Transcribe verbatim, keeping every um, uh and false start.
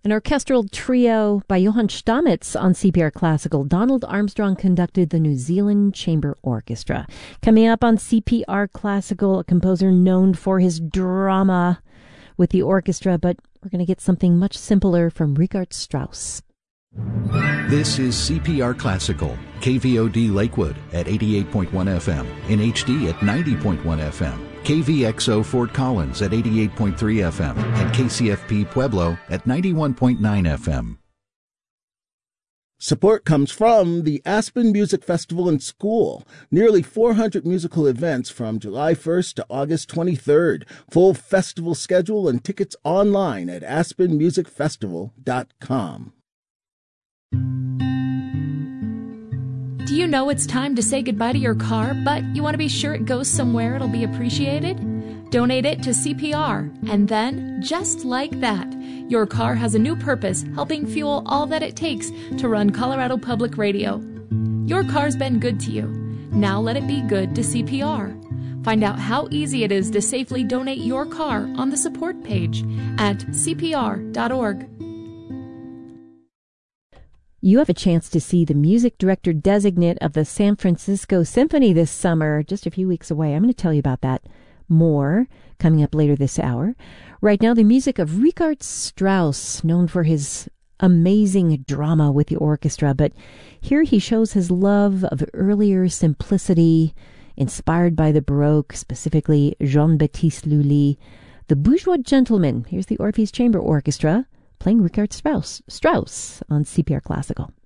An orchestral trio by Johann Stamitz on C P R Classical. Donald Armstrong conducted the New Zealand Chamber Orchestra. Coming up on C P R Classical, a composer known for his drama with the orchestra, but we're going to get something much simpler from Richard Strauss. This is C P R Classical, K V O D Lakewood at eighty-eight point one F M, in H D at ninety point one F M, K V X O Fort Collins at eighty-eight point three F M, and K C F P Pueblo at ninety-one point nine F M. Support comes from the Aspen Music Festival and School. Nearly four hundred musical events from July first to August twenty-third. Full festival schedule and tickets online at aspen music festival dot com. Do you know it's time to say goodbye to your car, but you want to be sure it goes somewhere it'll be appreciated? Donate it to C P R, and then, just like that, your car has a new purpose, helping fuel all that it takes to run Colorado Public Radio. Your car's been good to you. Now let it be good to C P R. Find out how easy it is to safely donate your car on the support page at C P R dot org. You have a chance to see the music director designate of the San Francisco Symphony this summer, just a few weeks away. I'm going to tell you about that more coming up later this hour. Right now, the music of Richard Strauss, known for his amazing drama with the orchestra, but here he shows his love of earlier simplicity, inspired by the Baroque, specifically Jean-Baptiste Lully. The Bourgeois Gentleman. Here's the Orpheus Chamber Orchestra playing Richard Strauss, Strauss on C P R Classical.